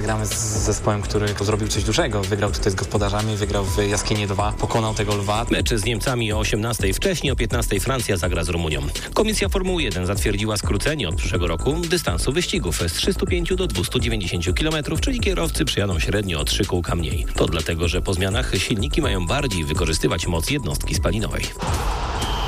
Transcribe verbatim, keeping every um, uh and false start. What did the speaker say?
gramy z zespołem, który zrobił coś dużego. Wygrał tutaj z gospodarzami, wygrał w Jaskini dwa, pokonał tego lwa. Mecze z Niemcami o osiemnastej, wcześniej o piętnastej Francja zagra z Rumunią. Komisja Formuły jeden zatwierdziła skrócenie od przyszłego roku dystansu wyścigów z trzystu pięciu do dwustu dziewięćdziesięciu kilometrów, czyli kierowcy przyjadą średnio o trzy kółka mniej. To dlatego, że po zmianach silniki mają bardziej wykorzystywać moc jednostki spalinowej.